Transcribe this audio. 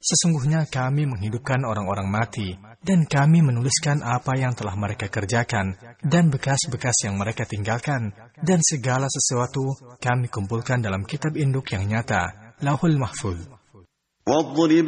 Sesungguhnya kami menghidupkan orang-orang mati, dan kami menuliskan apa yang telah mereka kerjakan, dan bekas-bekas yang mereka tinggalkan, dan segala sesuatu kami kumpulkan dalam kitab induk yang nyata, Lauhul Mahfuz.